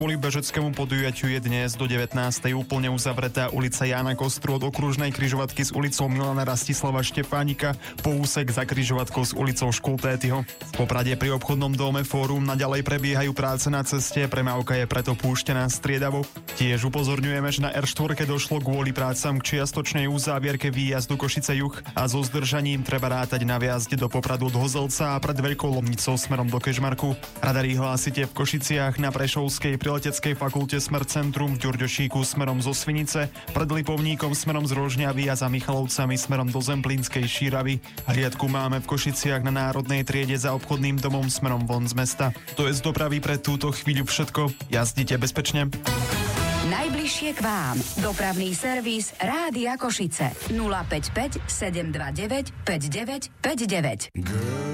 Kvôli bežeckému podujatiu je dnes do 19. úplne uzavretá ulica Jána Kostru od okružnej križovatky s ulicou Milana Rastislava Štefánika po úsek za križovatkou s ulicou Škultétyho. V Poprade pri obchodnom dome Fórum naďalej prebiehajú práce na ceste, premávka je preto púštená striedavo. Tiež upozorňujeme, že na R4 došlo kvôli prácam k čiastočnej uzávierke výjazdu Košice juh a so zdržaním treba rátať na viazde do Popradu od Hozelca a pred Veľkou Lomnicou smerom do Kežmarku. Radary hlásite v Košiciach na Prešovskej pri Leteckej fakulte smer centrum, v Ďurďošíku smerom zo Svinice, pred Lipovníkom smerom z Rožňavy a za Michalovcami smerom do Zemplínskej Šíravy. Hliadku máme v Košiciach na Národnej triede za obchodným domom smerom von z mesta. To je z dopravy pre túto chvíľu všetko. Jazdite bezpečne. Najbližšie k vám. Dopravný servis Rádia Košice. 055 729 5959.